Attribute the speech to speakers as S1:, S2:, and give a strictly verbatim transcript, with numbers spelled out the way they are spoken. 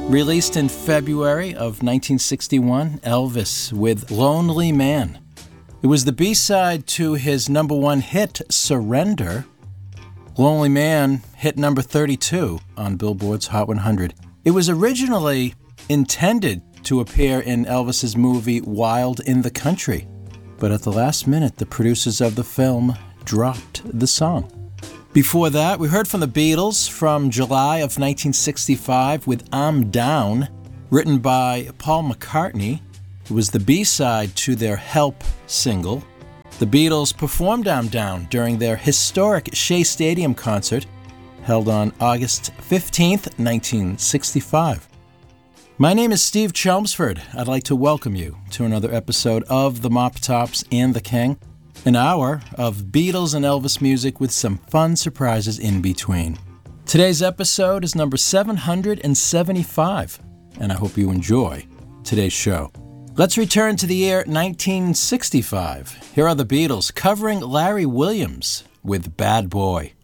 S1: Released in February of nineteen sixty-one, Elvis with Lonely Man. It was the B-side to his number one hit, Surrender. Lonely Man hit number thirty-two on Billboard's Hot one hundred. It was originally intended to appear in Elvis's movie Wild in the Country, but at the last minute, the producers of the film dropped the song. Before that, we heard from the Beatles from July of nineteen sixty-five with I'm Down, written by Paul McCartney. It was the B-side to their Help single. The Beatles performed I'm Down during their historic Shea Stadium concert held on August fifteenth, nineteen sixty-five. My name is Steve Chelmsford. I'd like to welcome you to another episode of The Mop Tops and the King. An hour of Beatles and Elvis music with some fun surprises in between. Today's episode is number seven hundred seventy-five, and I hope you enjoy today's show. Let's return to the year nineteen sixty-five. Here are the Beatles covering Larry Williams with Bad Boy.